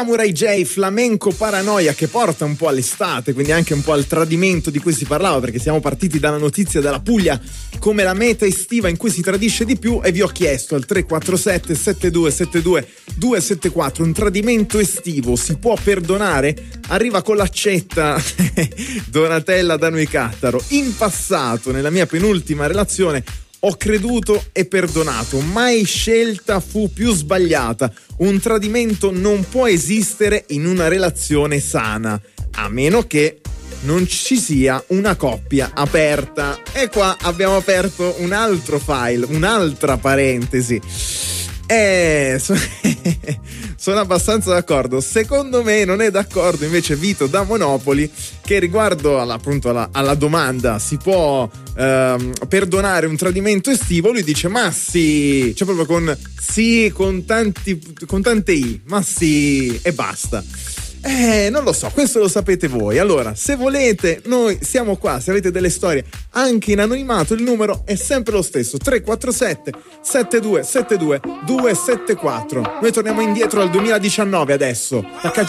Samurai J, Flamenco Paranoia, che porta un po' all'estate, quindi anche un po' al tradimento di cui si parlava, perché siamo partiti dalla notizia della Puglia come la meta estiva in cui si tradisce di più, e vi ho chiesto al 347 7272 274 un tradimento estivo si può perdonare? Arriva con l'accetta Donatella da Noicattaro: in passato, nella mia penultima relazione, ho creduto e perdonato, mai scelta fu più sbagliata. Un tradimento non può esistere in una relazione sana, a meno che non ci sia una coppia aperta. E qua abbiamo aperto un altro file, un'altra parentesi. Sono abbastanza d'accordo. Secondo me non è d'accordo invece Vito da Monopoli, che riguardo alla domanda si può perdonare un tradimento estivo, lui dice ma sì, cioè proprio con tante i, ma sì, e basta. Non lo so, questo lo sapete voi. Allora, se volete, noi siamo qua. Se avete delle storie anche in anonimato, il numero è sempre lo stesso: 347 7272 274. Noi torniamo indietro al 2019 adesso.